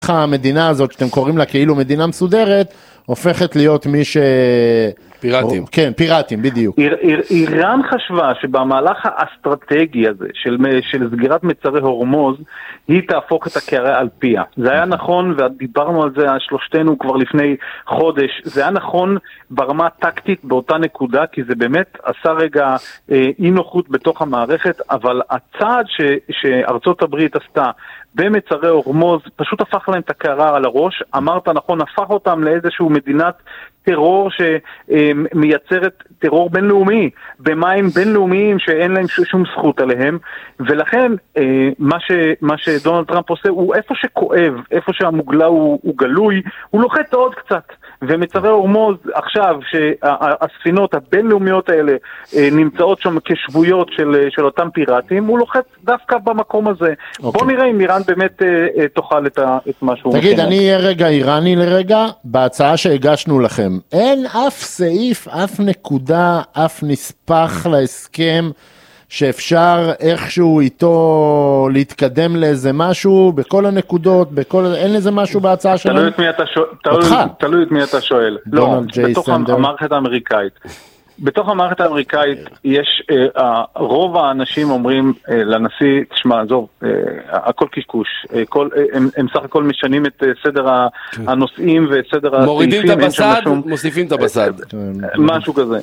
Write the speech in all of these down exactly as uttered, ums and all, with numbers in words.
המדינה הזאת, שאתם קוראים לה כאילו מדינה מסודרת, הופכת להיות מי ש... פיראטים. כן, פיראטים, בדיוק. איראן חשבה שבמהלך האסטרטגי הזה, של, של סגירת מצרי הורמוז, היא תהפוך את הקערה על פיה. זה היה נכון, ודיברנו על זה שלושתנו כבר לפני חודש, זה היה נכון ברמה הטקטית באותה נקודה, כי זה באמת עשה רגע אה, אי נוחות בתוך המערכת, אבל הצעד ש, שארצות הברית עשתה, במצרי הורמוז, פשוט הפך להם את הקערה על הראש, אמרת נכון, הפך אותם לאיזשהו מדינת טרור שמייצרת טרור בינלאומי, במים בינלאומיים שאין להם שום זכות עליהם, ולכן מה, ש, מה שדונלד טראמפ עושה הוא איפה שכואב, איפה שהמוגלה הוא, הוא גלוי, הוא לוחץ עוד קצת, ומצרי הורמוז עכשיו שהספינות הבינלאומיות האלה נמצאות שם כשבויות של, של אותם פיראטים, הוא לוחץ דווקא במקום הזה. Okay. בוא נראה אם איראן באמת תאכל את, את מה שהוא... תגיד, אני אהיה רגע איראני לרגע, בהצעה שהגשנו לכם, אין אף סעיף, אף נקודה, אף נספח להסכם, שאפשר איכשהו איתו להתקדם לאיזה משהו, בכל הנקודות, בכל... אין לזה משהו בהצעה שלנו? תלוי את מי אתה שואל. תלוי את מי אתה שואל. לא, בתוך המערכת האמריקאית. בתוך המערכת האמריקאית יש, רוב האנשים אומרים לנשיא, תשמע, עזוב, הכל קשקוש, הם סך הכל משנים את סדר הנושאים וסדר הסעיפים. מורידים את הבסד, מוסיפים את הבסד. משהו כזה.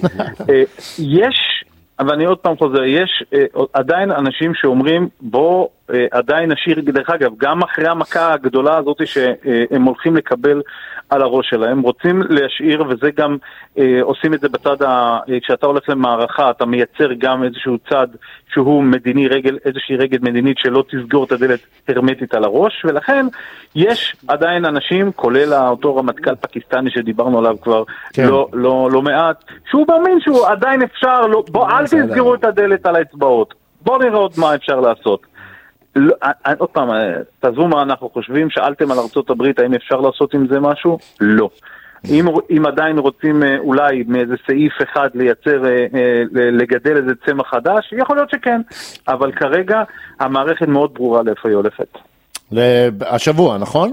יש... אבל אני עוד פעם חוזר, יש אה, עדיין אנשים שאומרים, בוא אה, עדיין נשאיר, דרך אגב, גם אחרי המכה הגדולה הזאת שהם הולכים לקבל על הראש שלהם, רוצים להשאיר, וזה גם אה, עושים את זה בצד, ה, כשאתה הולך למערכה, אתה מייצר גם איזשהו צד שהוא מדיני, רגל, איזושהי רגל מדינית שלא תסגור את הדלת הרמטית על הראש, ולכן יש עדיין אנשים, כולל אותו רמטכ"ל פקיסטני שדיברנו עליו כבר כן. לא, לא, לא מעט, שהוא מאמין שהוא עדיין אפשר, לא, בוא אל תסגרו את הדלת על האצבעות, בוא נראה עוד מה אפשר לעשות. לא, עוד פעם, תעזבו מה אנחנו חושבים, שאלתם על ארצות הברית, האם אפשר לעשות עם זה משהו? לא. אם, אם עדיין רוצים אולי מאיזה סעיף אחד לייצר, לגדל איזה צמח חדש, יכול להיות שכן, אבל כרגע המערכת מאוד ברורה לאיפה היא הולכת. השבוע, נכון?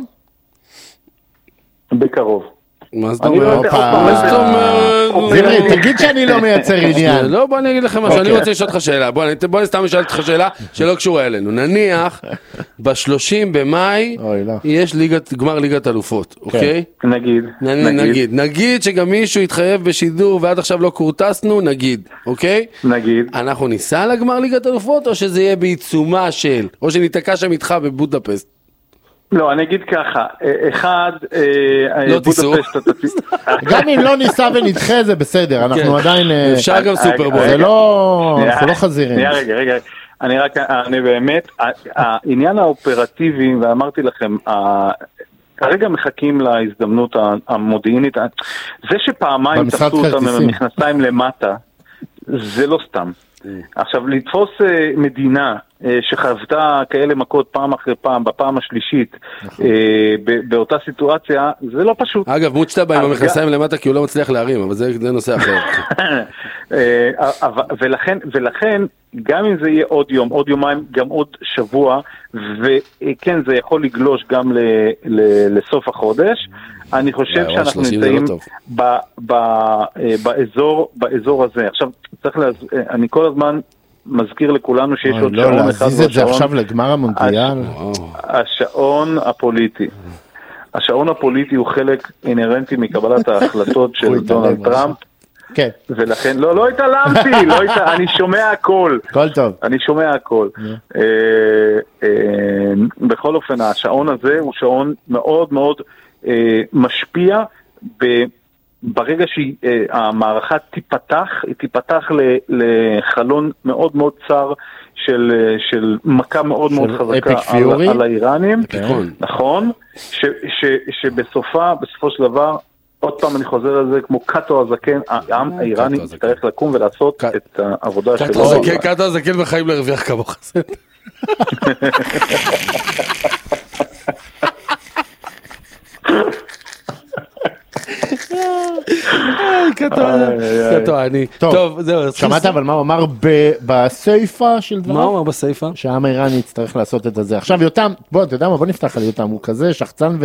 בקרוב. מה זאת אומרת? זמרי, תגיד שאני לא מייצר עניין. לא, בוא אני אגיד לכם משהו, אני רוצה לשאול אותך שאלה, בוא אני סתם אשאל אותך שאלה שלא קשורה אלינו. נניח, ב-שלושים במאי יש גמר ליגת אלופות, אוקיי? נגיד. נגיד. נגיד שגם מישהו יתחייב בשידור ועד עכשיו לא קורטסנו, נגיד, אוקיי? נגיד. אנחנו ניסע לגמר ליגת אלופות או שזה יהיה בעיצומה של, או שניתקע שם איתך בבודפסט? לא, אני אגיד ככה, אחד, לא תיסעו. גם אם לא ניסע ונדחה זה בסדר, אנחנו עדיין... אפשר גם סופרבול. זה לא, אנחנו לא חזירים. רגע, רגע, אני רק, אני באמת, העניין האופרטיבי, ואמרתי לכם, כרגע מחכים להזדמנות המודיעינית, זה שפעמיים תפסו אותם עם המכנסיים למטה, זה לא סתם. עכשיו, לתפוס מדינה שחוותה כאלה מכות פעם אחרי פעם, בפעם השלישית, באותה סיטואציה, זה לא פשוט. אגב, מוצ'טה בא עם המכנסיים למטה כי הוא לא מצליח להרים, אבל זה נושא אחר. ולכן, ולכן, גם אם זה יהיה עוד יום, עוד יומיים, גם עוד שבוע, וכן, זה יכול לגלוש גם לסוף החודש, אני חושב שאנחנו נמצאים באזור הזה. עכשיו, צריך להז... אני כל הזמן מזכיר לכולנו שיש עוד שעון אחד. להזיז את זה עכשיו לגמר המונדיאל. השעון הפוליטי. השעון הפוליטי הוא חלק אינרנטי מקבלת ההחלטות של דונלד טראמפ. כן. ולכן, לא, לא התעלמתי, לא התעלמתי, אני שומע הכל. הכל טוב. אני שומע הכל. בכל אופן, השעון הזה הוא שעון מאוד מאוד משפיע ברגע שהמערכה תיפתח, היא תיפתח לחלון מאוד מאוד צר של מכה מאוד מאוד חזקה על האיראנים. נכון. שבסופה, בסופו של דבר, עוד פעם אני חוזר על זה, כמו קאטו הזקן, העם האיראני צריך לקום ולעשות את העבודה שלו. קאטו הזקן בחיים להרוויח כמוך. קטועני. טוב, זהו. שמעת אבל מה הוא אמר בסייפה של דבריו? מה הוא אמר בסייפה? שהעם האיראני יצטרך לעשות את זה. עכשיו יותם, בוא, אתה יודע מה, בוא נפתח על יותם, הוא כזה שחצן